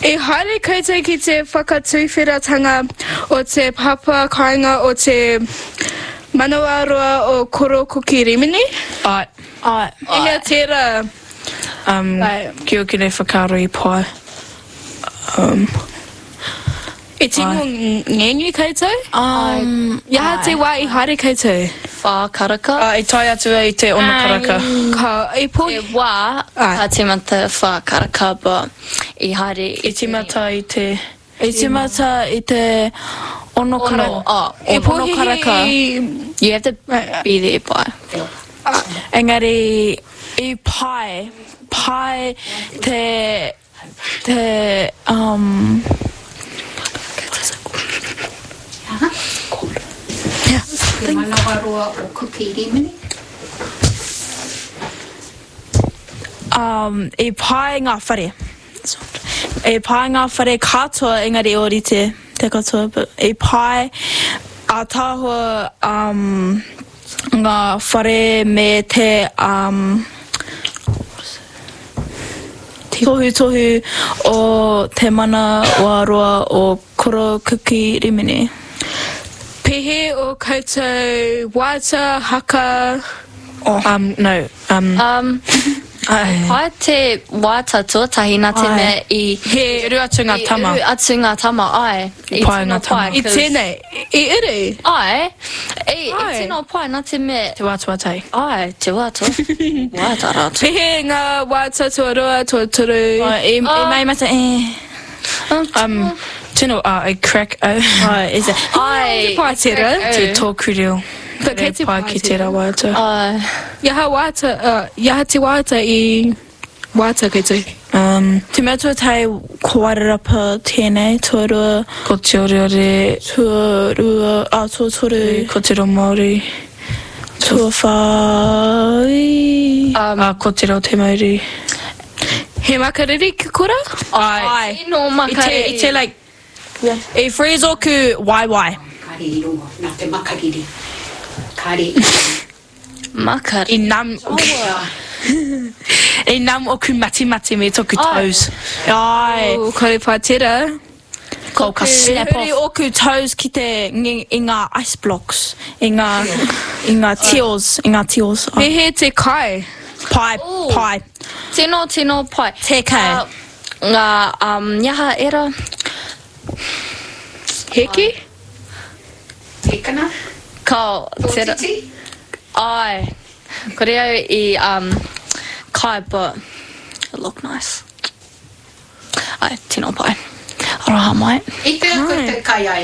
E haere koutou ki te whakatuwhiratanga o te papa kāinga o te manawaroa o Koro Kuki Rimini. Ai. Ia tērā. Kia kine whakaro I pai. E tino ngengi koutou? Ia te wā I haere koutou? Whākaraka. I tai atu I te ono karaka. Ka e po E wā, ka timata whākaraka, but I haere... I timata I te... I timata I te ono karaka. e ono karaka. You have to be there by. Engari, I pai te Te manawaroa o Kuki Rimini. I pai ngā whare. I pai ngā whare katoa engari ori te katoa. But I pai a tāhua ngā whare me te tohu o te mana waroa o Koro Kuki Rimini. pehe o koutou wāta, haka... No. Pai te wāta tuatahi nā te mea I... He uru atu ngā tama. Uru atu ngā tama, ai. Pai ngā tama. I tēnei, I uru? Ai. I tino pai nā te mea... Te wātua tai. Ai, te wātua. Wāta rātu. Pehe ngā wāta tuarua, tuaturu... I mai mata tino, I crack... is it? Ai. Pai tērā. Te tōku reo. But kei te pai ki tērā wāta. Iaha wāta, iaha te wāta I wāta koutou. Te mea tuatai koarerapa tēnei, tuarua. Ko te oreore. Tuarua, tuatoru. Ko te ro Māori. Tuawhai. Ko te reo te Māori. He makariri ki kora? Ai. Tino makariri. I te like... I freeze oku waiwai. Kare I rongo, nā te makariri. Kare Makari. I nam... I nam oku mati me toku toes. Ai. Kore pai tērā. Ko ka snap off. Oku toes ki te I ngā ice blocks. I ngā teals. Pehe te kai. Pai. Tino pai. Te kai. Ngā nyaha era. Heki? Hekana. Ko tera. Tōtiti. Ai. Ko reo I kai, but it look nice. Ai, tino pai. Aroha mai. I te ako te kai ai